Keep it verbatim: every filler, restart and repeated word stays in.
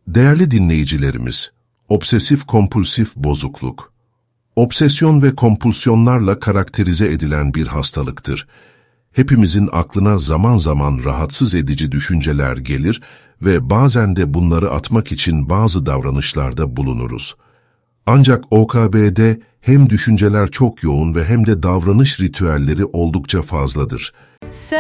Değerli dinleyicilerimiz, obsesif-kompulsif bozukluk. Obsesyon ve kompulsiyonlarla karakterize edilen bir hastalıktır. Hepimizin aklına zaman zaman rahatsız edici düşünceler gelir ve bazen de bunları atmak için bazı davranışlarda bulunuruz. Ancak O K B'de hem düşünceler çok yoğun ve hem de davranış ritüelleri oldukça fazladır.